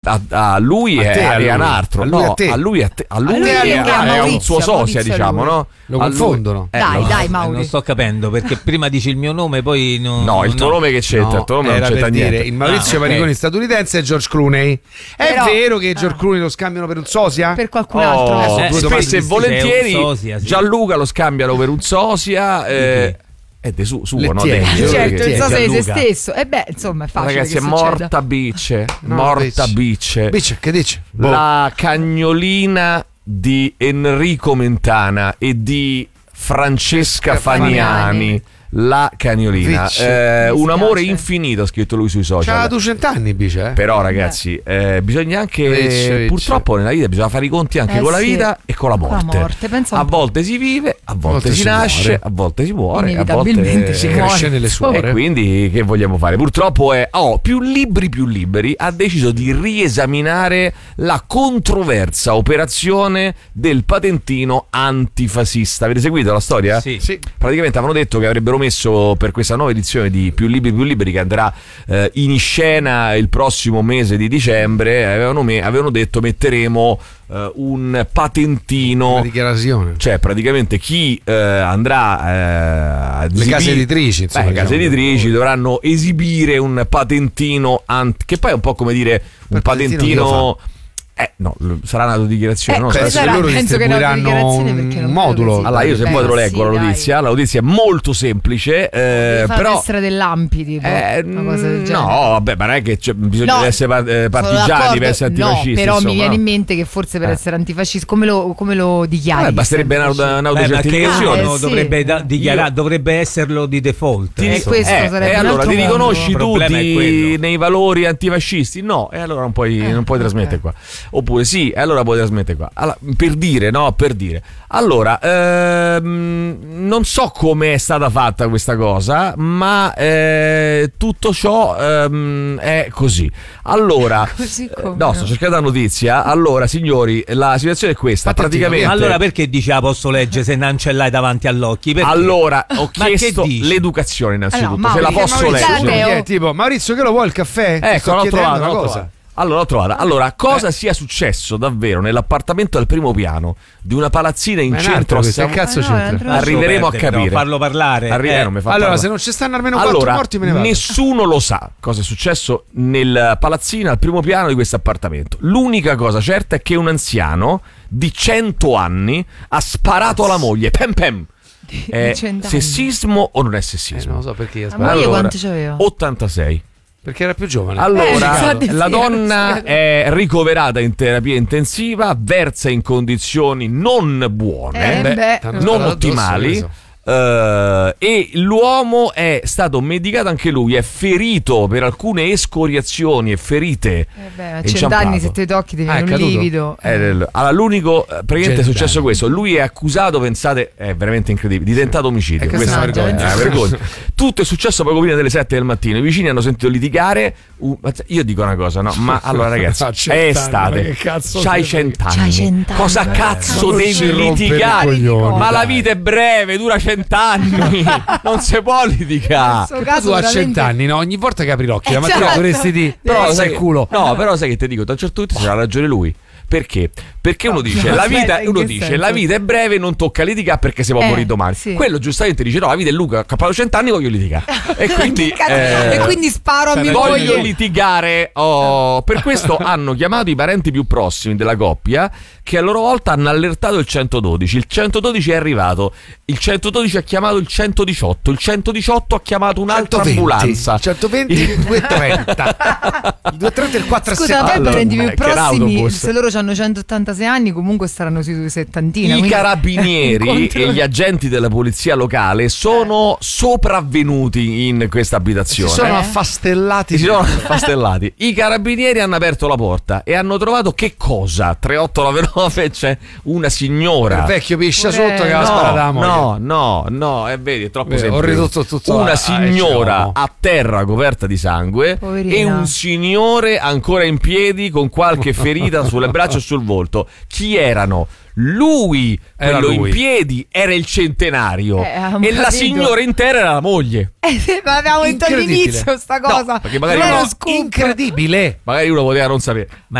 a lui e a un altro. A lui è un suo sosia, diciamo, no? Lo confondono. Dai, Mauri. Non sto capendo, perché prima dici il mio nome, poi no, il tuo nome che c'entra? Il tuo nome non c'entra niente. Il Maurizio Paniconi statunitense è George Clooney. È vero che George Clooney lo scambiano per un sosia? Per qualcun altro. Spesso e volentieri Gianluca lo scambiano per un sosia. È suo, no? Certo, il sosia di se stesso. E beh, insomma, è facile. Ragazzi, è morta Bice. Bice. Bice, che dice? La cagnolina di Enrico Mentana e di Francesca Fagnani. La cagnolina, un amore infinito, ha scritto lui sui social. C'ha 200 anni, Bice. Però, ragazzi, bisogna anche purtroppo nella vita bisogna fare i conti anche con la vita e con la morte. A volte si vive, a volte si nasce, a volte si muore, a volte si cresce nelle suore. E quindi che vogliamo fare? Purtroppo più liberi ha deciso di riesaminare la controversa operazione del patentino antifascista. Avete seguito la storia? Sì. Praticamente avevano detto che avrebbero messo per questa nuova edizione di Più liberi che andrà in scena il prossimo mese di dicembre, avevano detto metteremo un patentino, una dichiarazione, cioè praticamente chi andrà le case editrici, insomma, le case editrici dovranno esibire un patentino che poi è un po' come dire un patentino. No, sarà una dichiarazione. Loro distribuiranno un modulo. Allora, io se poi te lo leggo la notizia. La notizia è molto semplice. Però essere dell'ampi, tipo una cosa del genere. No, vabbè, ma non è che bisogna essere partigiani per essere antifascisti. No, però mi viene in mente che forse per essere antifascisti, come lo dichiari? Basterebbe un'autocertificazione. Dovrebbe dichiarare, dovrebbe esserlo di default. E allora ti riconosci tutti nei valori antifascisti? No, e allora non puoi trasmettere qua. Oppure sì, e allora puoi trasmettere qua. Allora, per dire. Allora, non so come è stata fatta questa cosa, ma tutto ciò è così. Allora, sto cercando la notizia. Allora, signori, la situazione è questa. Praticamente. Allora, perché dice la posso leggere se non ce l'hai davanti all'occhi? Perché? Allora, ho chiesto l'educazione innanzitutto. Se la posso leggere. Tipo, Maurizio, che lo vuoi il caffè? Ecco, l'ho trovato. Allora, l'ho trovata. Allora, cosa sia successo davvero nell'appartamento al primo piano di una palazzina in centro a c'entra? Arriveremo a capire. Farlo parlare. Allora, se non ci stanno almeno 4 morti, me ne vado. Nessuno lo sa cosa è successo nel palazzino al primo piano di questo appartamento. L'unica cosa certa è che un anziano di 100 anni ha sparato alla moglie. Pem pem. È sessismo o non è sessismo? Non lo so perché ha sparato. Ma io quanto c'avevo? 86. Perché era più giovane. Allora, la donna è ricoverata in terapia intensiva, versa in condizioni non buone, non ottimali. E l'uomo è stato medicato anche lui, è ferito per alcune escoriazioni e ferite. A 100 anni se ti tocchi ti viene un livido. Allora, l'unico praticamente è successo questo. Lui è accusato, pensate, è veramente incredibile, di tentato omicidio. Questa è una vergogna. Tutto è successo poco prima delle 7 del mattino. I vicini hanno sentito litigare. Io dico una cosa, no? Ma allora, ragazzi, è estate. C'hai 100 anni. Cosa cazzo devi litigare? Ma la vita è breve, dura 100 anni. Non si può litigare. Tu a 100 anni, no? Ogni volta che apri l'occhio la mattina dovresti dire però sai il culo. No, però sai che ti dico, da un certo punto c'ha ragione lui. Perché? Perché uno dice la vita è breve, non tocca litigare perché si può morire domani. Sì. Quello giustamente dice no, la vita è lunga, cappato 100 anni voglio litigare. E quindi sparo a mia voglio moglie. Litigare. Per questo hanno chiamato i parenti più prossimi della coppia, che a loro volta hanno allertato il 112. Il 112 è arrivato, il 112 ha chiamato il 118, il 118 ha chiamato un'altra 120, ambulanza. 120 il 230. Il 230 e il 470. Scusa, i parenti più prossimi, se loro hanno 186 anni, comunque staranno sui 70. I carabinieri e gli agenti della polizia locale sono sopravvenuti in questa abitazione. Si sono affastellati. I carabinieri hanno aperto la porta e hanno trovato che cosa? 3899 c'è una signora. Il vecchio piscia sotto che aveva sparato la moglie. No, vedi, è troppo semplice. Ho ridotto tutto. Una signora a terra coperta di sangue. Poverina. E un signore ancora in piedi con qualche ferita sulle braccia e sul volto. Chi erano? Lui, quello in piedi, era il centenario e la signora intera era la moglie. Ma avevamo detto all'inizio sta cosa. No, perché magari incredibile. Magari uno poteva non sapere.